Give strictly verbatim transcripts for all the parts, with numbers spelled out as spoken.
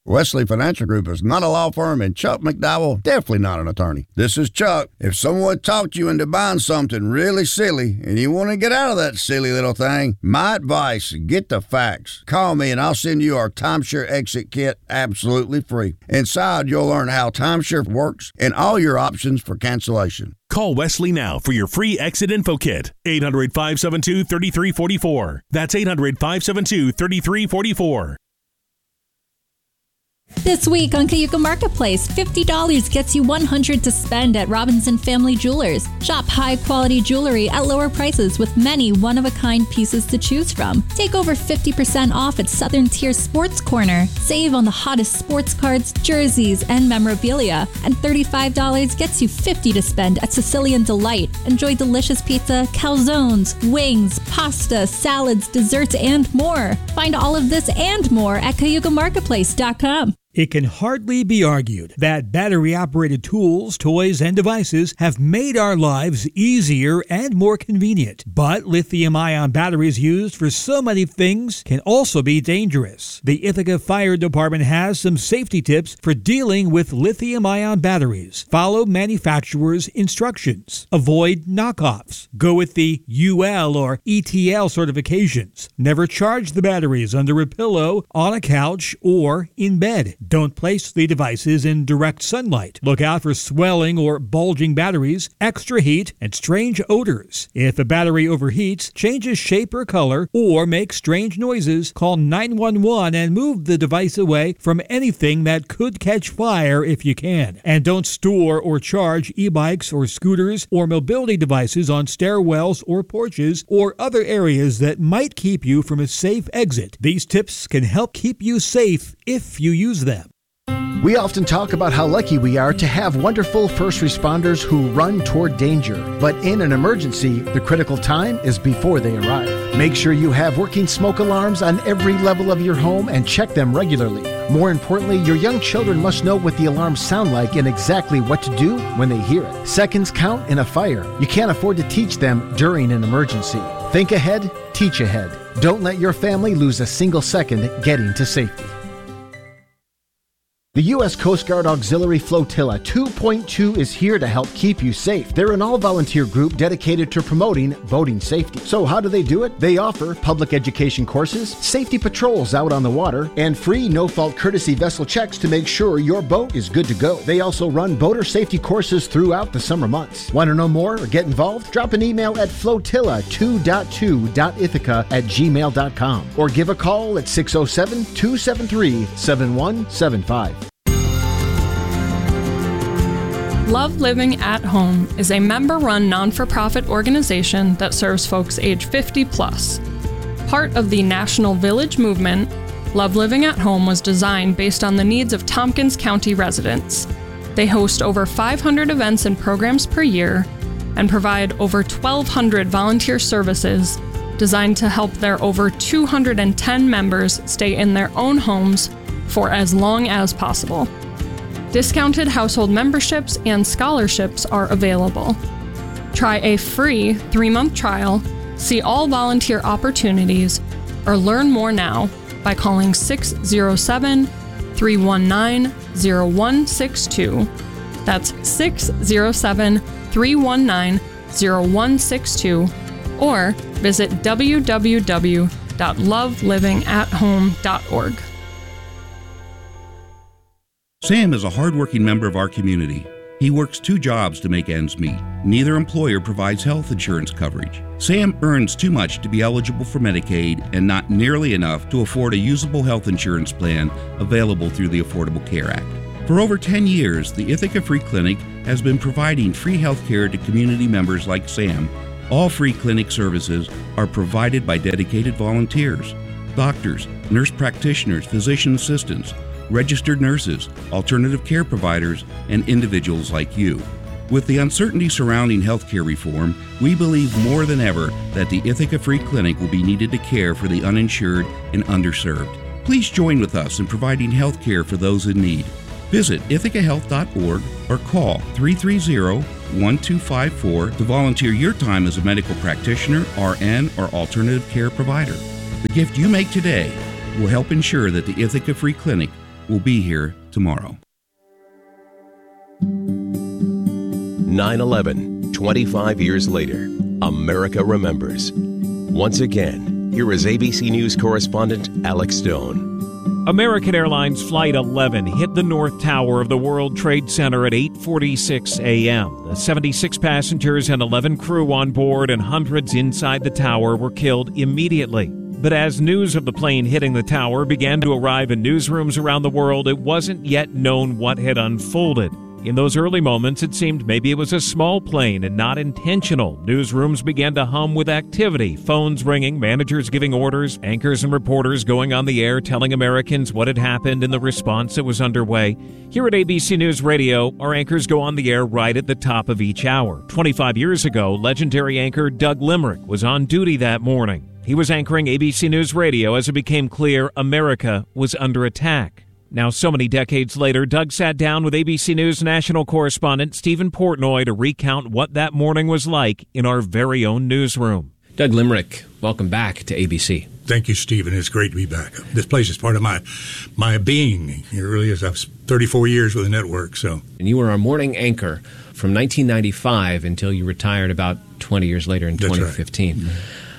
Wesley Financial Group is not a law firm, and Chuck McDowell definitely not an attorney. This is Chuck. If someone talked you into buying something really silly and you want to get out of that silly little thing, my advice, get the facts. Call me and I'll send you our timeshare exit kit absolutely free. Inside, you'll learn how timeshare works and all your options for cancellation. Call Wesley now for your free exit info kit. eight hundred, five seven two, three three four four. That's eight hundred, five seven two, three three four four. This week on Cayuga Marketplace, fifty dollars gets you one hundred dollars to spend at Robinson Family Jewelers. Shop high-quality jewelry at lower prices with many one-of-a-kind pieces to choose from. Take over fifty percent off at Southern Tier Sports Corner. Save on the hottest sports cards, jerseys, and memorabilia. And thirty-five dollars gets you fifty dollars to spend at Sicilian Delight. Enjoy delicious pizza, calzones, wings, pasta, salads, desserts, and more. Find all of this and more at cayuga marketplace dot com. It can hardly be argued that battery-operated tools, toys, and devices have made our lives easier and more convenient. But lithium-ion batteries used for so many things can also be dangerous. The Ithaca Fire Department has some safety tips for dealing with lithium-ion batteries. Follow manufacturer's instructions. Avoid knockoffs. Go with the U L or E T L certifications. Never charge the batteries under a pillow, on a couch, or in bed. Don't place the devices in direct sunlight. Look out for swelling or bulging batteries, extra heat, and strange odors. If a battery overheats, changes shape or color, or makes strange noises, call nine one one and move the device away from anything that could catch fire if you can. And don't store or charge e-bikes or scooters or mobility devices on stairwells or porches or other areas that might keep you from a safe exit. These tips can help keep you safe if you use them. We often talk about how lucky we are to have wonderful first responders who run toward danger. But in an emergency, the critical time is before they arrive. Make sure you have working smoke alarms on every level of your home and check them regularly. More importantly, your young children must know what the alarms sound like and exactly what to do when they hear it. Seconds count in a fire. You can't afford to teach them during an emergency. Think ahead, teach ahead. Don't let your family lose a single second getting to safety. The U S Coast Guard Auxiliary Flotilla two point two is here to help keep you safe. They're an all-volunteer group dedicated to promoting boating safety. So how do they do it? They offer public education courses, safety patrols out on the water, and free no-fault courtesy vessel checks to make sure your boat is good to go. They also run boater safety courses throughout the summer months. Want to know more or get involved? Drop an email at flotilla two point two dot ithaca at gmail dot com or give a call at six oh seven, two seven three, seven one seven five. Love Living at Home is a member-run non-for-profit organization that serves folks age fifty plus. Part of the National Village movement, Love Living at Home was designed based on the needs of Tompkins County residents. They host over five hundred events and programs per year and provide over twelve hundred volunteer services designed to help their over two hundred ten members stay in their own homes for as long as possible. Discounted household memberships and scholarships are available. Try a free three-month trial, see all volunteer opportunities, or learn more now by calling six oh seven, three one nine, oh one six two. That's six oh seven, three one nine, oh one six two, or visit w w w dot love living at home dot org. Sam is a hardworking member of our community. He works two jobs to make ends meet. Neither employer provides health insurance coverage. Sam earns too much to be eligible for Medicaid and not nearly enough to afford a usable health insurance plan available through the Affordable Care Act. For over ten years, the Ithaca Free Clinic has been providing free health care to community members like Sam. All free clinic services are provided by dedicated volunteers, doctors, nurse practitioners, physician assistants, registered nurses, alternative care providers, and individuals like you. With the uncertainty surrounding healthcare reform, we believe more than ever that the Ithaca Free Clinic will be needed to care for the uninsured and underserved. Please join with us in providing health care for those in need. Visit ithaca health dot org or call three three zero, one two five four to volunteer your time as a medical practitioner, R N, or alternative care provider. The gift you make today will help ensure that the Ithaca Free Clinic will be here tomorrow. nine eleven, twenty-five years later, America remembers. Once again, here is A B C News correspondent Alex Stone. American Airlines Flight eleven hit the North Tower of the World Trade Center at eight forty-six a.m. The seventy-six passengers and eleven crew on board and hundreds inside the tower were killed immediately. But as news of the plane hitting the tower began to arrive in newsrooms around the world, it wasn't yet known what had unfolded. In those early moments, it seemed maybe it was a small plane and not intentional. Newsrooms began to hum with activity, phones ringing, managers giving orders, anchors and reporters going on the air telling Americans what had happened and the response that was underway. Here at A B C News Radio, our anchors go on the air right at the top of each hour. twenty-five years ago, legendary anchor Doug Limerick was on duty that morning. He was anchoring A B C News Radio as it became clear America was under attack. Now, so many decades later, Doug sat down with A B C News national correspondent Stephen Portnoy to recount what that morning was like in our very own newsroom. Doug Limerick, welcome back to A B C. Thank you, Stephen. It's great to be back. This place is part of my my being. It really is. I was thirty-four years with the network. So, and you were our morning anchor from nineteen ninety-five until you retired about twenty years later in That's twenty fifteen. Right.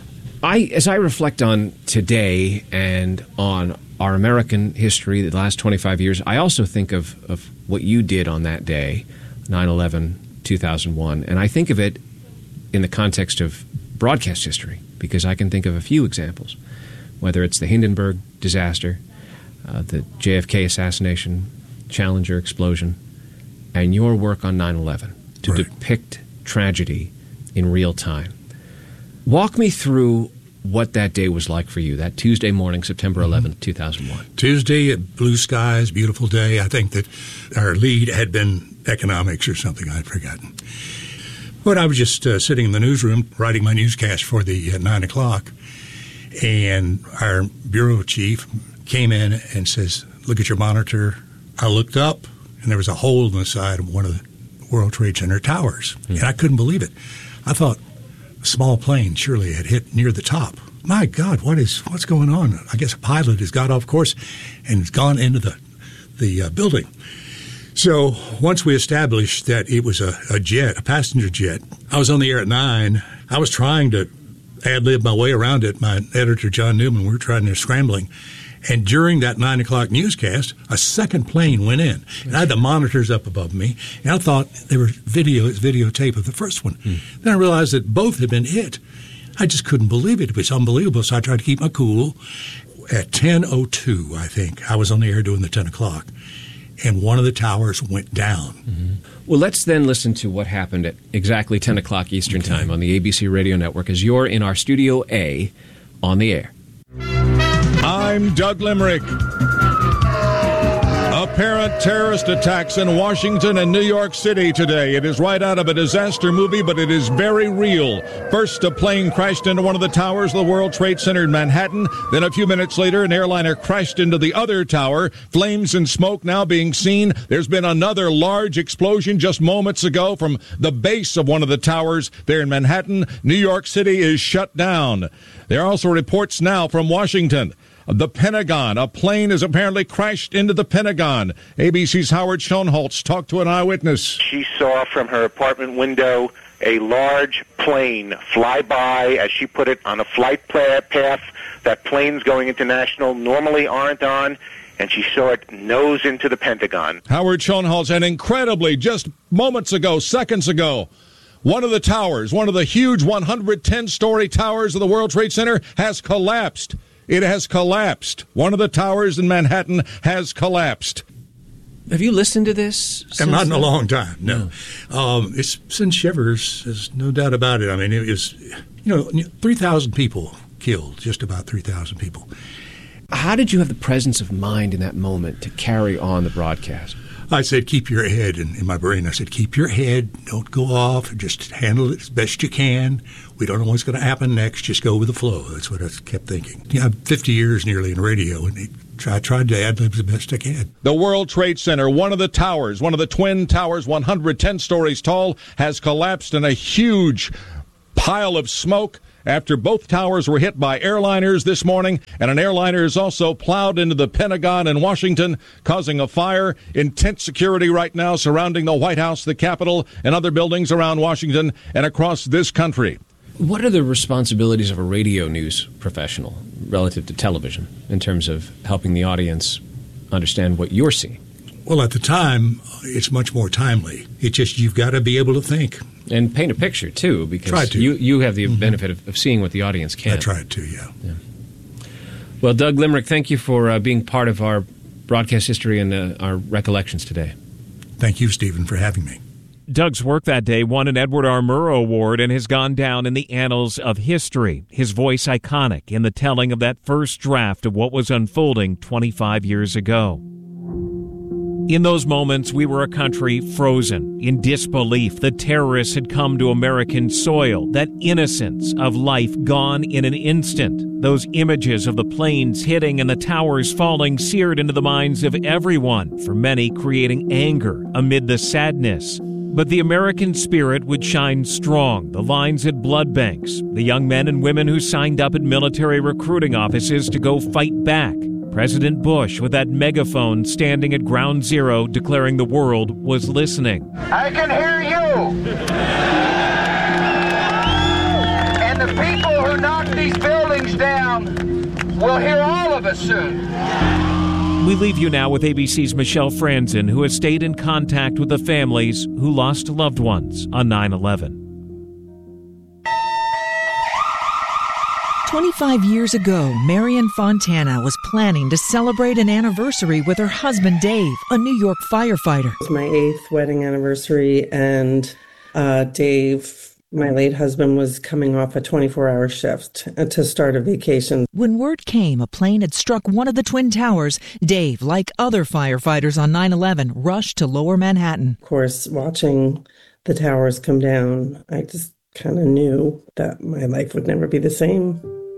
I, as I reflect on today and on our American history, the last twenty-five years, I also think of, of what you did on that day, nine eleven, two thousand one, and I think of it in the context of broadcast history, because I can think of a few examples, whether it's the Hindenburg disaster, uh, the J F K assassination, Challenger explosion, and your work on nine eleven to right. depict tragedy in real time. Walk me through what that day was like for you, that Tuesday morning, September eleventh, two thousand one. Tuesday, blue skies, beautiful day. I think that our lead had been economics or something. I'd forgotten. But I was just uh, sitting in the newsroom writing my newscast for the uh, nine o'clock, and our bureau chief came in and says, "Look at your monitor." I looked up, and there was a hole in the side of one of the World Trade Center towers, mm-hmm. and I couldn't believe it. I thought, a small plane surely had hit near the top. My God, what is what's going on? I guess a pilot has got off course and has gone into the the uh, building. So once we established that it was a, a jet, a passenger jet, I was on the air at nine. I was trying to ad-lib my way around it. My editor, John Newman, we were trying to scrambling. And during that nine o'clock newscast, a second plane went in. And I had the monitors up above me, and I thought they were video, videotape of the first one. Hmm. Then I realized that both had been hit. I just couldn't believe it. It was unbelievable, so I tried to keep my cool. At ten oh two, I think, I was on the air doing the ten o'clock, and one of the towers went down. Mm-hmm. Well, let's then listen to what happened at exactly ten o'clock Eastern okay. Time on the A B C Radio Network as you're in our Studio A on the air. I'm Doug Limerick. Apparent terrorist attacks in Washington and New York City today. It is right out of a disaster movie, but it is very real. First, a plane crashed into one of the towers of the World Trade Center in Manhattan. Then a few minutes later, an airliner crashed into the other tower. Flames and smoke now being seen. There's been another large explosion just moments ago from the base of one of the towers there in Manhattan. New York City is shut down. There are also reports now from Washington. The Pentagon. A plane has apparently crashed into the Pentagon. A B C's Howard Schoenholtz talked to an eyewitness. She saw from her apartment window a large plane fly by, as she put it, on a flight path that planes going international normally aren't on, and she saw it nose into the Pentagon. Howard Schoenholtz, and incredibly, just moments ago, seconds ago, one of the towers, one of the huge one hundred ten story towers of the World Trade Center has collapsed. It has collapsed. One of the towers in Manhattan has collapsed. Have you listened to this? And not in a long time, no. no. Um, it's sent shivers, there's no doubt about it. I mean, it was, you know, three thousand people killed, just about three thousand people. How did you have the presence of mind in that moment to carry on the broadcast? I said, keep your head, in, in my brain, I said, keep your head, don't go off, just handle it as best you can. We don't know what's going to happen next, just go with the flow. That's what I kept thinking. Yeah, I'm fifty years nearly in radio, and I tried to ad-lib the best I can. The World Trade Center, one of the towers, one of the twin towers, one hundred ten stories tall, has collapsed in a huge pile of smoke after both towers were hit by airliners this morning, and an airliner is also plowed into the Pentagon in Washington, causing a fire. Intense security right now surrounding the White House, the Capitol, and other buildings around Washington and across this country. What are the responsibilities of a radio news professional relative to television in terms of helping the audience understand what you're seeing? Well, at the time, it's much more timely. It's just you've got to be able to think. And paint a picture, too, because Try to. You, you have the Mm-hmm. benefit of, of seeing what the audience can. I tried to, yeah. yeah. Well, Doug Limerick, thank you for uh, being part of our broadcast history and uh, our recollections today. Thank you, Stephen, for having me. Doug's work that day won an Edward R. Murrow Award and has gone down in the annals of history. His voice iconic in the telling of that first draft of what was unfolding twenty-five years ago. In those moments, we were a country frozen in disbelief that terrorists had come to American soil, that innocence of life gone in an instant. Those images of the planes hitting and the towers falling seared into the minds of everyone, for many creating anger amid the sadness. But the American spirit would shine strong. The lines at blood banks, the young men and women who signed up at military recruiting offices to go fight back. President Bush with that megaphone standing at ground zero declaring the world was listening. I can hear you! And the people who knocked these buildings down will hear all of us soon. We leave you now with A B C's Michelle Franzen, who has stayed in contact with the families who lost loved ones on nine eleven. twenty-five years ago, Marion Fontana was planning to celebrate an anniversary with her husband, Dave, a New York firefighter. It was my eighth wedding anniversary, and uh, Dave, my late husband, was coming off a twenty-four hour shift to start a vacation. When word came a plane had struck one of the Twin Towers, Dave, like other firefighters on nine eleven, rushed to Lower Manhattan. Of course, watching the towers come down, I just kind of knew that my life would never be the same.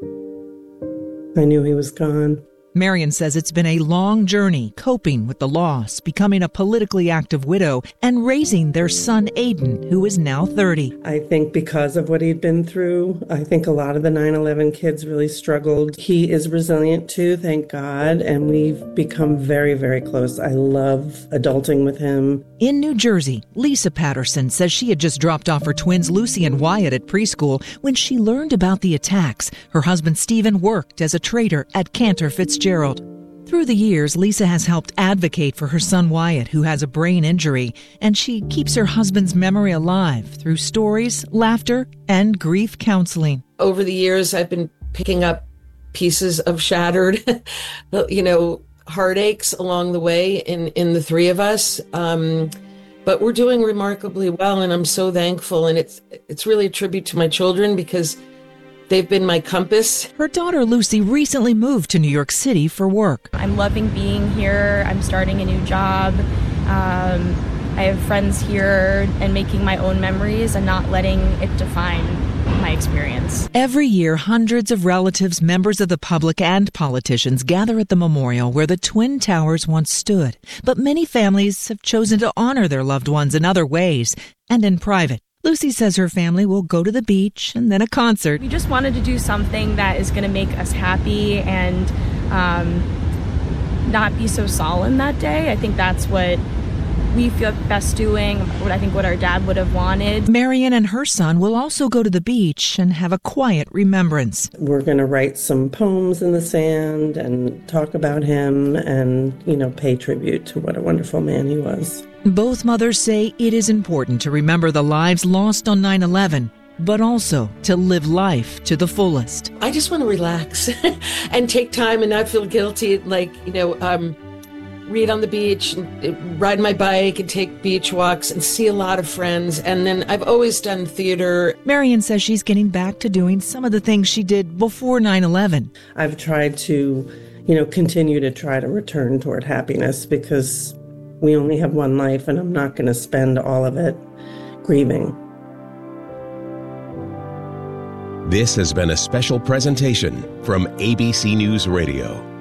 I knew he was gone. Marion says it's been a long journey coping with the loss, becoming a politically active widow, and raising their son Aiden, who is now thirty. I think because of what he'd been through, I think a lot of the nine eleven kids really struggled. He is resilient too, thank God, and we've become very, very close. I love adulting with him. In New Jersey, Lisa Patterson says she had just dropped off her twins Lucy and Wyatt at preschool when she learned about the attacks. Her husband Stephen worked as a trader at Cantor Fitzgerald. Through the years, Lisa has helped advocate for her son Wyatt, who has a brain injury, and she keeps her husband's memory alive through stories, laughter, and grief counseling. Over the years, I've been picking up pieces of shattered, you know, heartaches along the way in, in the three of us. Um, but we're doing remarkably well, and I'm so thankful. And it's it's really a tribute to my children because they've been my compass. Her daughter Lucy recently moved to New York City for work. I'm loving being here. I'm starting a new job. Um, I have friends here and making my own memories and not letting it define my experience. Every year, hundreds of relatives, members of the public, and politicians gather at the memorial where the Twin Towers once stood. But many families have chosen to honor their loved ones in other ways and in private. Lucy says her family will go to the beach and then a concert. We just wanted to do something that is going to make us happy and um, not be so solemn that day. I think that's what we feel best doing, what I think what our dad would have wanted. Marion and her son will also go to the beach and have a quiet remembrance. We're going to write some poems in the sand and talk about him and, you know, pay tribute to what a wonderful man he was. Both mothers say it is important to remember the lives lost on nine eleven, but also to live life to the fullest. I just want to relax and take time and not feel guilty, like, you know, um, read on the beach, and ride my bike and take beach walks and see a lot of friends. And then I've always done theater. Marion says she's getting back to doing some of the things she did before nine eleven. I've tried to, you know, continue to try to return toward happiness because we only have one life, and I'm not going to spend all of it grieving. This has been a special presentation from A B C News Radio.